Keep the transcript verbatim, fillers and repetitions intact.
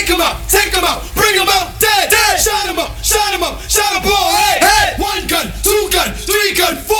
take 'em out, take 'em out, bring 'em out, dead, dead. Shot 'em up, shot 'em up, shot 'em all, hey, hey. One gun, two gun, three gun,